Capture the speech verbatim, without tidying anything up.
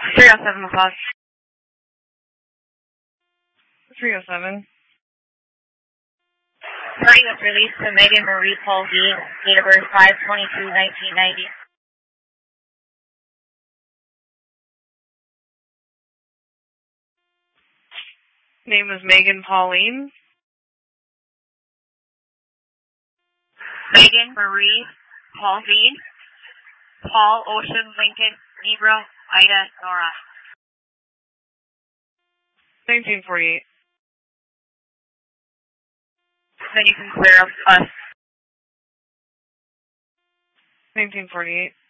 three oh seven o'clock. three oh seven. Party was released to Megan Marie Paul Dean, date of birth five twenty-two nineteen ninety. Name is Megan Pauline. Megan Marie Paul Dean. Paul Ocean Lincoln Nebro Ida Nora. nineteen forty-eight. Then you can clear up us. nineteen forty-eight.